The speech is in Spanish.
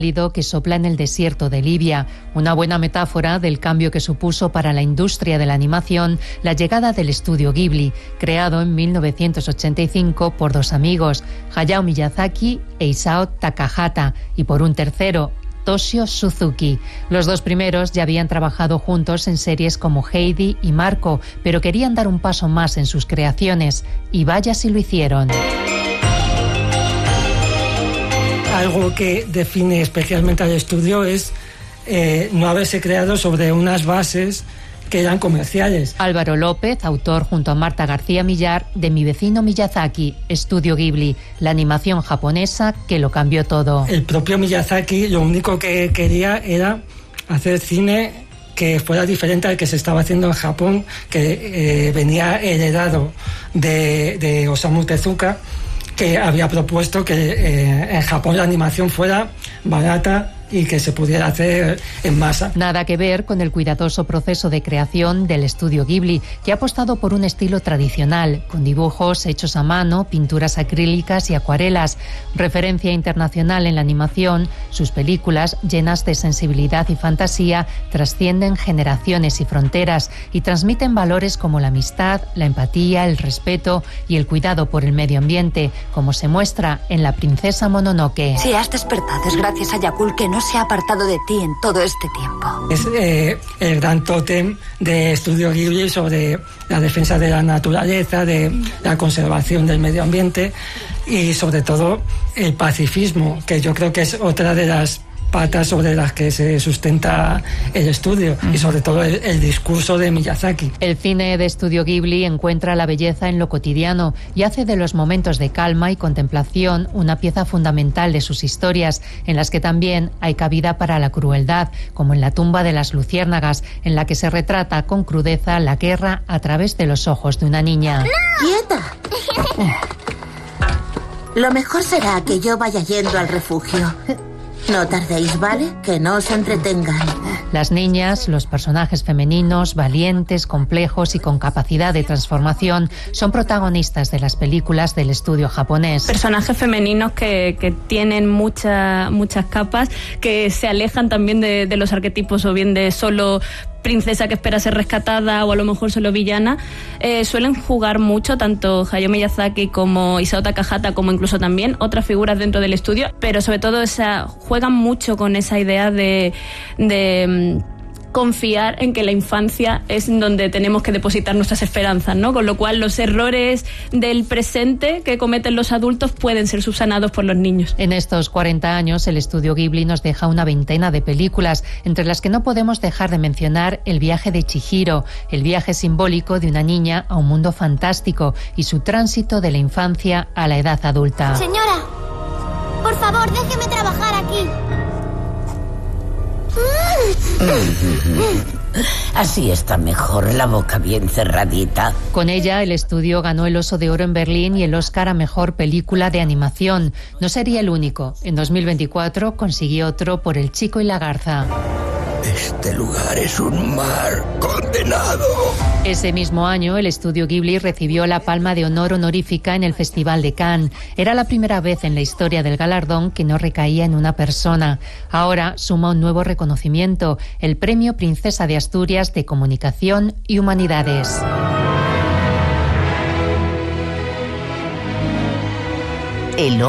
que sopla en el desierto de Libia, una buena metáfora del cambio que supuso para la industria de la animación la llegada del estudio Ghibli, creado en 1985 por dos amigos, Hayao Miyazaki e Isao Takahata, y por un tercero, Toshio Suzuki. Los dos primeros ya habían trabajado juntos en series como Heidi y Marco, pero querían dar un paso más en sus creaciones, y vaya si lo hicieron. Algo que define especialmente al estudio es no haberse creado sobre unas bases que eran comerciales. Álvaro López, autor junto a Marta García Millar de Mi vecino Miyazaki, Estudio Ghibli, la animación japonesa que lo cambió todo. El propio Miyazaki lo único que quería era hacer cine que fuera diferente al que se estaba haciendo en Japón, que venía heredado de Osamu Tezuka, que había propuesto que en Japón la animación fuera barata y que se pudiera hacer en masa. Nada que ver con el cuidadoso proceso de creación del estudio Ghibli, que ha apostado por un estilo tradicional, con dibujos hechos a mano, pinturas acrílicas y acuarelas. Referencia internacional en la animación, sus películas, llenas de sensibilidad y fantasía, trascienden generaciones y fronteras y transmiten valores como la amistad, la empatía, el respeto y el cuidado por el medio ambiente, como se muestra en La princesa Mononoke. Si has despertado es gracias a Yakul, que no se ha apartado de ti en todo este tiempo. Es el gran tótem de Estudio Ghibli sobre la defensa de la naturaleza, de la conservación del medio ambiente y sobre todo el pacifismo, que yo creo que es otra de las patas sobre las que se sustenta el estudio y sobre todo el discurso de Miyazaki. El cine de Estudio Ghibli encuentra la belleza en lo cotidiano y hace de los momentos de calma y contemplación una pieza fundamental de sus historias, en las que también hay cabida para la crueldad, como en La tumba de las luciérnagas, en la que se retrata con crudeza la guerra a través de los ojos de una niña. ¡Quieta! Lo mejor será que yo vaya yendo al refugio. No tardéis, ¿vale? Que no os entretengan. Las niñas, los personajes femeninos, valientes, complejos y con capacidad de transformación, son protagonistas de las películas del estudio japonés. Personajes femeninos que tienen muchas capas, que se alejan también de los arquetipos o bien de solo princesa que espera ser rescatada o a lo mejor solo villana. Suelen jugar mucho, tanto Hayao Miyazaki como Isao Takahata, como incluso también otras figuras dentro del estudio, pero sobre todo juegan mucho con esa idea de confiar en que la infancia es donde tenemos que depositar nuestras esperanzas, ¿no? Con lo cual los errores del presente que cometen los adultos pueden ser subsanados por los niños. En estos 40 años, el estudio Ghibli nos deja una veintena de películas, entre las que no podemos dejar de mencionar El viaje de Chihiro, el viaje simbólico de una niña a un mundo fantástico y su tránsito de la infancia a la edad adulta. Señora, por favor, déjeme trabajar aquí. Así está mejor, la boca bien cerradita. Con ella, el estudio ganó el Oso de Oro en Berlín y el Oscar a Mejor Película de Animación. No sería el único. En 2024 consiguió otro por El chico y la garza. Este lugar es un mar condenado. Ese mismo año, el estudio Ghibli recibió la Palma de Honor honorífica en el Festival de Cannes. Era la primera vez en la historia del galardón que no recaía en una persona. Ahora suma un nuevo reconocimiento, el Premio Princesa de Asturias de Comunicación y Humanidades. El